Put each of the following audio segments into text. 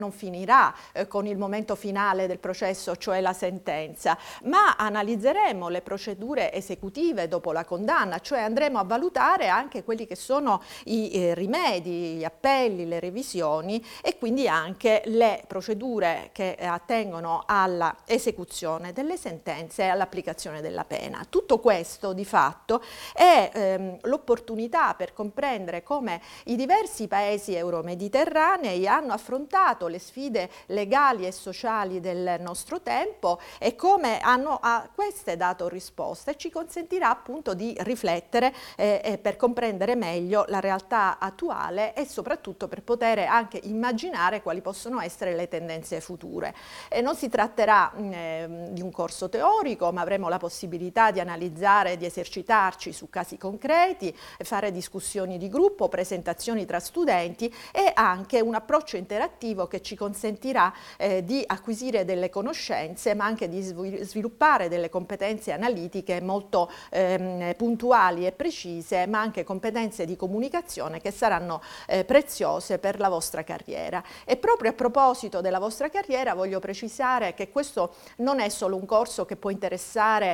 non finirà con il momento finale del processo, cioè la sentenza, ma analizzeremo le procedure esecutive dopo la condanna, cioè andremo a valutare anche quelli che sono i rimedi, gli appelli, le revisioni e quindi anche le procedure che attengono alla esecuzione delle sentenze e all'applicazione della pena. Tutto questo di fatto è l'opportunità per comprendere come i diversi paesi euromediterranei hanno affrontato le sfide legali e sociali del nostro tempo e come hanno a queste dato risposta, e ci consentirà appunto di riflettere per comprendere meglio la realtà attuale e soprattutto per poter anche immaginare quali possono essere le tendenze future. Non si tratterà di un corso teorico, ma avremo la possibilità di analizzare, di esercitarci su casi concreti, fare discussioni di gruppo, presentazioni tra studenti e anche un approccio interattivo che ci consentirà di acquisire delle conoscenze ma anche di sviluppare delle competenze analitiche molto puntuali e precise, ma anche competenze di comunicazione che saranno preziose per la vostra carriera. E proprio a proposito della vostra carriera voglio precisare che questo non è solo un corso che può interessare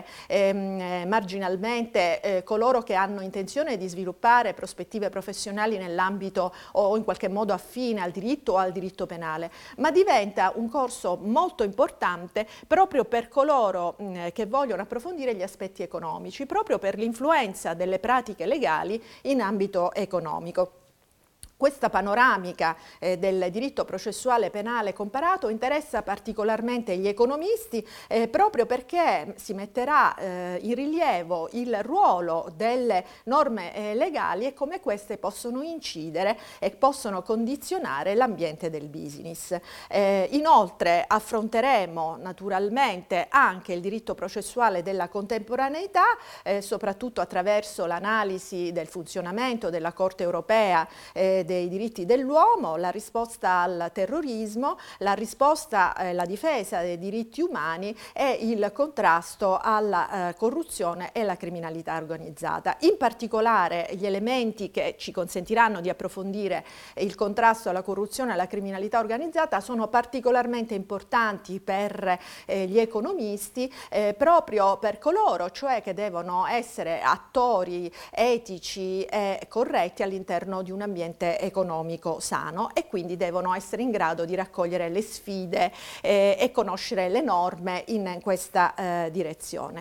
marginalmente coloro che hanno intenzione di sviluppare prospettive professionali nell'ambito o in qualche modo affine al diritto o al diritto penale, ma diventa un corso molto importante proprio per coloro che vogliono approfondire gli aspetti economici, proprio per l'influenza delle pratiche legali in ambito economico. Questa panoramica del diritto processuale penale comparato interessa particolarmente gli economisti proprio perché si metterà in rilievo il ruolo delle norme legali e come queste possono incidere e possono condizionare l'ambiente del business. Inoltre affronteremo naturalmente anche il diritto processuale della contemporaneità, soprattutto attraverso l'analisi del funzionamento della Corte europea dei diritti dell'uomo, la risposta al terrorismo, la risposta, la difesa dei diritti umani e il contrasto alla corruzione e alla criminalità organizzata. In particolare gli elementi che ci consentiranno di approfondire il contrasto alla corruzione e alla criminalità organizzata sono particolarmente importanti per gli economisti, proprio per coloro cioè che devono essere attori etici e corretti all'interno di un ambiente economico sano e quindi devono essere in grado di raccogliere le sfide e conoscere le norme in questa direzione.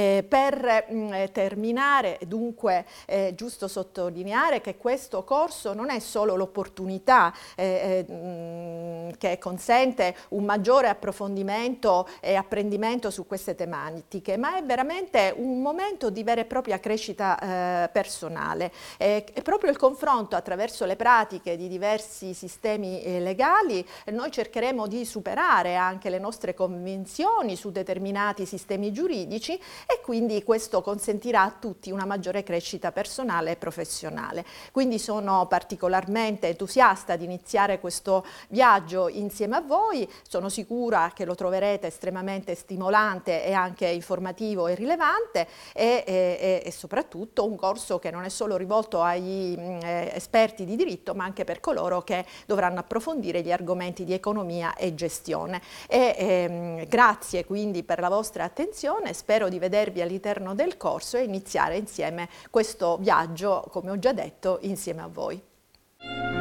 Per terminare, dunque, è giusto sottolineare che questo corso non è solo l'opportunità che consente un maggiore approfondimento e apprendimento su queste tematiche, ma è veramente un momento di vera e propria crescita personale. E proprio il confronto attraverso le pratiche di diversi sistemi legali, noi cercheremo di superare anche le nostre convenzioni su determinati sistemi giuridici e quindi questo consentirà a tutti una maggiore crescita personale e professionale. Quindi sono particolarmente entusiasta di iniziare questo viaggio insieme a voi, sono sicura che lo troverete estremamente stimolante e anche informativo e rilevante e soprattutto un corso che non è solo rivolto agli esperti di diritto ma anche per coloro che dovranno approfondire gli argomenti di economia e gestione. Grazie quindi per la vostra attenzione, spero di vedervi all'interno del corso e iniziare insieme questo viaggio, come ho già detto, insieme a voi.